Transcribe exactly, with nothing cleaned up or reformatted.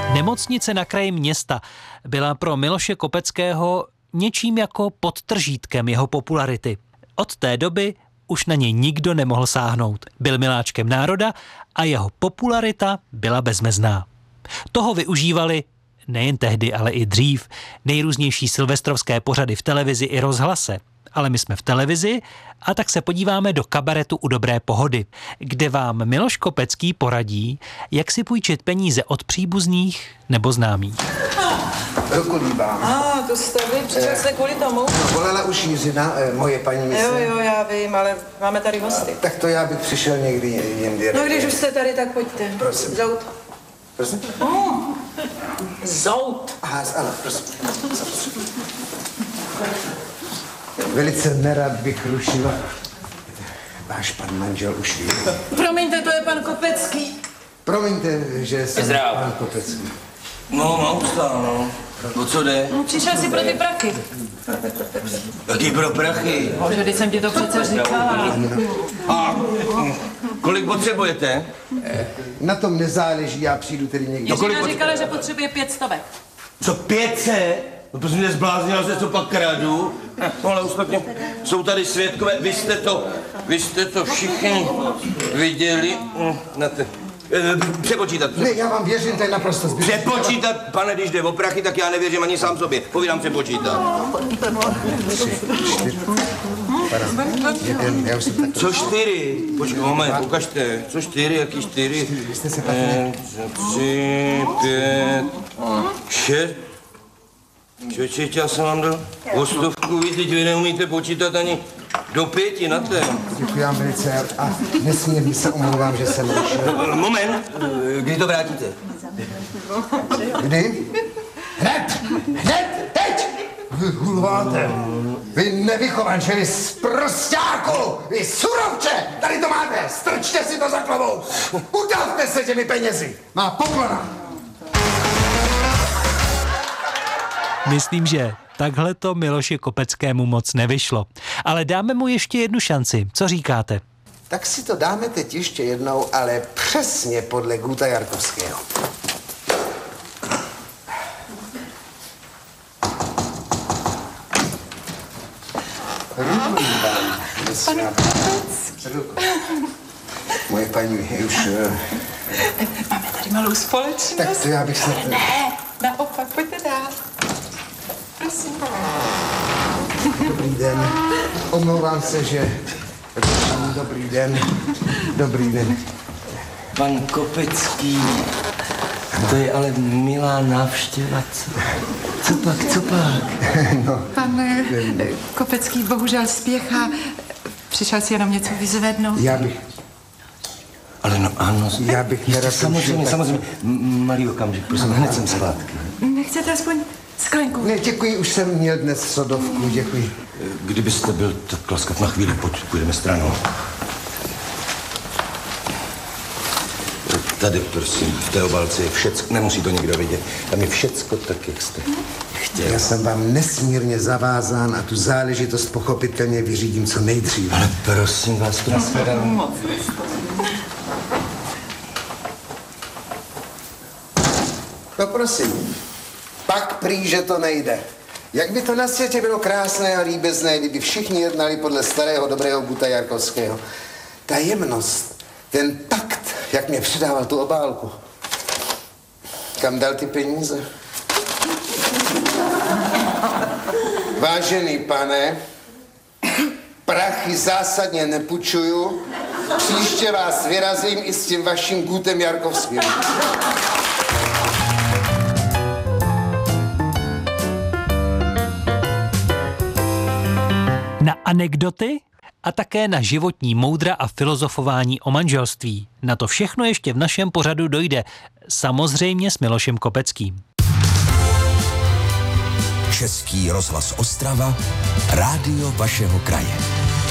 Nemocnice na kraji města byla pro Miloše Kopeckého něčím jako podtržítkem jeho popularity. Od té doby už na něj nikdo nemohl sáhnout. Byl miláčkem národa a jeho popularita byla bezmezná. Toho využívali nejen tehdy, ale i dřív nejrůznější silvestrovské pořady v televizi i rozhlase. Ale my jsme v televizi a tak se podíváme do kabaretu U dobré pohody, kde vám Miloš Kopecký poradí, jak si půjčit peníze od příbuzných nebo známých. Ruku líbám. A, ah, to jste vy, přišel jste kvůli tomu? No, volala už Jiřina, eh, moje paní myslím. Jo, jo, já vím, ale máme tady hosty. Tak to já bych přišel někdy jindy. No, když už jste tady, tak pojďte. Prosím. Zout. Prosím? Mm. Zout. Aha, ano, prosím. Velice nerad bych rušil. Váš pan manžel už ví. Promiňte, to je pan Kopecký. Promiňte, že jsem Zdravo. pan Kopecký. No, mám ustál, no. O co jde? No, přišel si pro ty prachy. Jaký pro prachy? Bože, když jsem ti to přece říkala. A kolik potřebujete? Na tom nezáleží, já přijdu tedy někdy. Jiřina říkala, že potřebuje pět stovek. Co, pětset? No prosím, nezbláznila se, co pak kradu? No ale ostatně jsou tady svědkové, vy jste to, vy jste to všichni viděli. Na te... Přepočítat. Ne, já vám věřím, to je naprosto zbytečné. Přepočítat, pane, když jde o prachy, tak já nevěřím ani sám sobě. Povídám přepočítat. Já už jsem tak... Co čtyři? Počkej, moment, ukažte. Co čtyři, jaký čtyři? Vy jste se Eh, tři, pět, šest. Čeče, já jsem vám dal o stovku víc, teď vy neumíte počítat ani do pěti na té. Děkuji vám velice a nesmírně se omlouvám, že jsem rušil. Moment, kdy to vrátíte? Kdy? Hned! Hned! Teď! Vy hulváte! Vy nevychovanče, vy sprosťáku! Vy surovče! Tady to máte! Strčte si to za klavou! Udávte se těmi penězi! Má poklona! Myslím, že takhle to Miloši Kopeckému moc nevyšlo. Ale dáme mu ještě jednu šanci. Co říkáte? Tak si to dáme teď ještě jednou, ale přesně podle Guta Jarkovského. Pan Kopecký. Moje paní už... Máme tady malou společnost. Tak to já bych se... Ne, naopak, pojďte dál. Prosím. Dobrý den. Omlouvám se, že... Dobrý den. Dobrý den. Pan Kopecký, to je ale milá návštěva, co? Co pak, co pak? No. Pan eh, Kopecký bohužel spěchá. Přišel si jenom něco vyzvednout. Já bych... Ale no ano, Já bych nerad... samozřejmě, tak... samozřejmě. M- malý okamžik, prosím, hned jsem zpátky. Nechcete aspoň sklenku? Ne, děkuji, už jsem měl dnes sodovku, děkuji. Kdybyste byl tak laskav na chvíli, pojď, půjdeme stranou. Tady, prosím, v té obálce je všecko, nemusí to nikdo vidět, tam je všecko tak, jak jste chtěl. Já jsem vám nesmírně zavázán a tu záležitost pochopitelně vyřídím co nejdříve. Ale prosím vás, to nashledanou. No prosím, pak prý, že to nejde. Jak by to na světě bylo krásné a líbezné, kdyby všichni jednali podle starého dobrého Guta Jarkovského. Ta jemnost, ten takt, jak mě předával tu obálku. Kam dal ty peníze? Vážený pane, prachy zásadně nepůjčuju. Příště vás vyrazím i s tím vaším Gutem Jarkovským. Na anekdoty a také na životní moudra a filozofování o manželství. Na to všechno ještě v našem pořadu dojde. Samozřejmě s Milošem Kopeckým. Český rozhlas Ostrava, rádio vašeho kraje.